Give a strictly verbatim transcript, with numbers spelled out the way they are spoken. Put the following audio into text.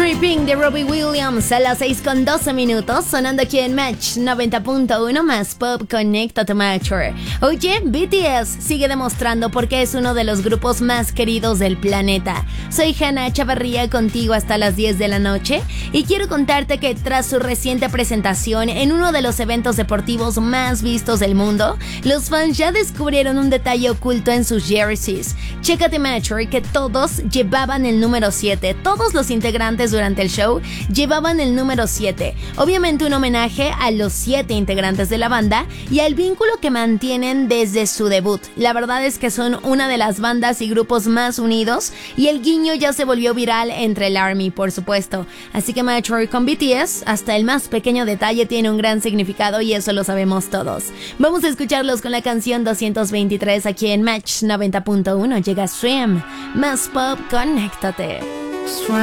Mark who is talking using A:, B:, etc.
A: Creeping de Robbie Williams a las seis con doce minutos, sonando aquí en Match noventa punto uno más Pop. Conéctate Mature. Oye, B T S sigue demostrando por qué es uno de los grupos más queridos del planeta. Soy Hannah Chavarría, contigo hasta las diez de la noche, y quiero contarte que tras su reciente presentación en uno de los eventos deportivos más vistos del mundo, los fans ya descubrieron un detalle oculto en sus jerseys. Chécate Mature que todos llevaban el número siete, todos los integrantes durante el show llevaban el número siete, obviamente un homenaje a los siete integrantes de la banda y al vínculo que mantienen desde su debut. La verdad es que son una de las bandas y grupos más unidos, y el guiño ya se volvió viral entre el ARMY, por supuesto. Así que Mature con B T S, hasta el más pequeño detalle tiene un gran significado, y eso lo sabemos todos. Vamos a escucharlos con la canción doscientos veintitrés aquí en Match noventa punto uno. Llega Swim, más Pop, conéctate.